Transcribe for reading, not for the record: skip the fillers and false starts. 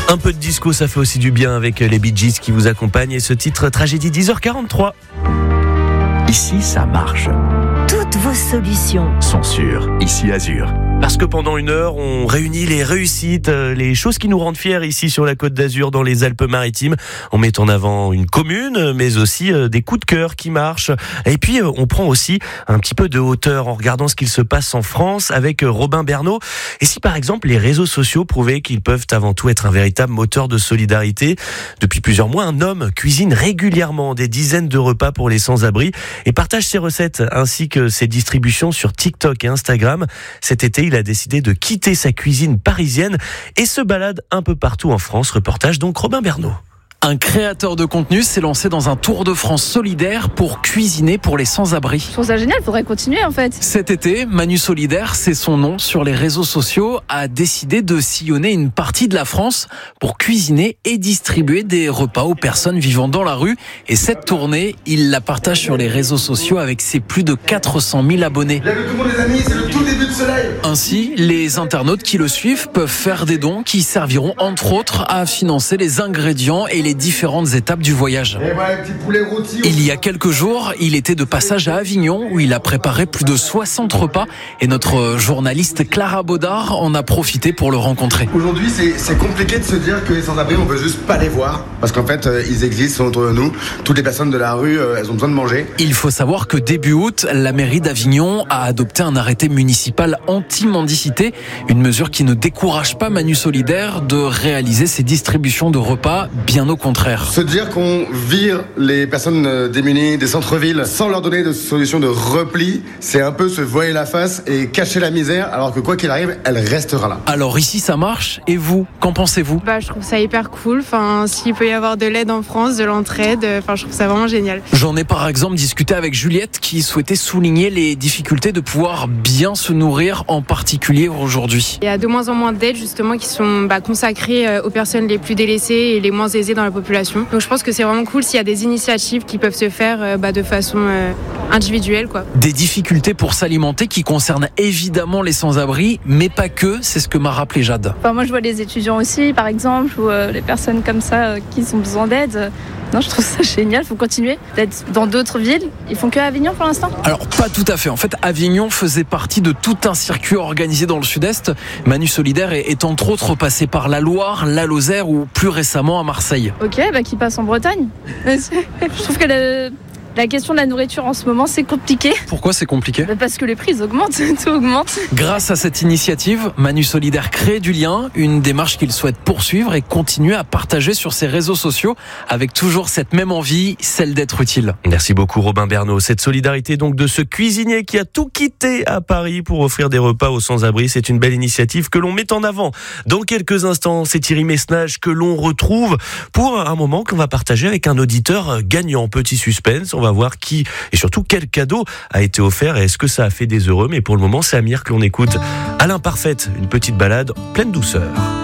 Un peu de disco, ça fait aussi du bien avec les Bee Gees qui vous accompagnent et ce titre Tragédie 10h43. Ici, ça marche. Toutes vos solutions Sont sûres. Ici, Azur. Parce que pendant une heure, on réunit les réussites, les choses qui nous rendent fiers ici sur la Côte d'Azur, dans les Alpes-Maritimes. On met en avant une commune, mais aussi des coups de cœur qui marchent. Et puis, on prend aussi un petit peu de hauteur en regardant ce qu'il se passe en France avec Robin Bernot. Et si, par exemple, les réseaux sociaux prouvaient qu'ils peuvent avant tout être un véritable moteur de solidarité. Depuis plusieurs mois, un homme cuisine régulièrement des dizaines de repas pour les sans-abri et partage ses recettes ainsi que ses distributions sur TikTok et Instagram. Cet été, il a décidé de quitter sa cuisine parisienne et se balade un peu partout en France. Reportage donc Robin Bernot. Un créateur de contenu s'est lancé dans un Tour de France solidaire pour cuisiner pour les sans-abri. Je trouve ça génial, il faudrait continuer en fait. Cet été, Manu Solidaire, c'est son nom sur les réseaux sociaux, a décidé de sillonner une partie de la France pour cuisiner et distribuer des repas aux personnes vivant dans la rue. Et cette tournée, il la partage sur les réseaux sociaux avec ses plus de 400 000 abonnés. Bienvenue tout le monde les amis, c'est le tout début de soleil. Ainsi, les internautes qui le suivent peuvent faire des dons qui serviront entre autres à financer les ingrédients et les différentes étapes du voyage. Et voilà, petit poulet rôti. Il y a quelques jours, il était de passage à Avignon où il a préparé plus de 60 repas et notre journaliste Clara Baudard en a profité pour le rencontrer. Aujourd'hui, c'est compliqué de se dire que les sans-abri, on veut juste pas les voir. Parce qu'en fait, ils existent, sont autour de nous. Toutes les personnes de la rue, elles ont besoin de manger. Il faut savoir que début août, la mairie d'Avignon a adopté un arrêté municipal anti-mendicité. Une mesure qui ne décourage pas Manu Solidaire de réaliser ses distributions de repas, bien au contraire. Se dire qu'on vire les personnes démunies des centres-villes sans leur donner de solution de repli, c'est un peu se voiler la face et cacher la misère, alors que quoi qu'il arrive, elle restera là. Alors ici ça marche, et vous, qu'en pensez-vous ? Je trouve ça hyper cool. S'il peut y avoir de l'aide en France, de l'entraide, je trouve ça vraiment génial. J'en ai par exemple discuté avec Juliette qui souhaitait souligner les difficultés de pouvoir bien se nourrir, en particulier aujourd'hui. Il y a de moins en moins d'aides justement qui sont consacrées aux personnes les plus délaissées et les moins aisées dans la population. Donc je pense que c'est vraiment cool s'il y a des initiatives qui peuvent se faire de façon individuelle, quoi. Des difficultés pour s'alimenter qui concernent évidemment les sans-abri, mais pas que, c'est ce que m'a rappelé Jade. Moi je vois les étudiants aussi par exemple, ou les personnes comme ça qui ont besoin d'aide. Non, je trouve ça génial, il faut continuer d'être dans d'autres villes. Ils font que Avignon pour l'instant ? Alors pas tout à fait, en fait Avignon faisait partie de tout un circuit organisé dans le sud-est. Manu Solidaire est entre autres passé par la Loire, la Lozère ou plus récemment à Marseille. Ok, qui passe en Bretagne. Je trouve que la question de la nourriture en ce moment, c'est compliqué. Pourquoi c'est compliqué ? Parce que les prix augmentent, tout augmente. Grâce à cette initiative, Manu Solidaire crée du lien, une démarche qu'il souhaite poursuivre et continuer à partager sur ses réseaux sociaux avec toujours cette même envie, celle d'être utile. Merci beaucoup Robin Bernot. Cette solidarité donc de ce cuisinier qui a tout quitté à Paris pour offrir des repas aux sans-abri, c'est une belle initiative que l'on met en avant. Dans quelques instants, c'est Thierry Messnage que l'on retrouve pour un moment qu'on va partager avec un auditeur gagnant. Petit suspense, on va voir qui et surtout quel cadeau a été offert et est-ce que ça a fait des heureux. Mais pour le moment, c'est Amir que l'on écoute. À l'imparfaite, une petite balade pleine douceur.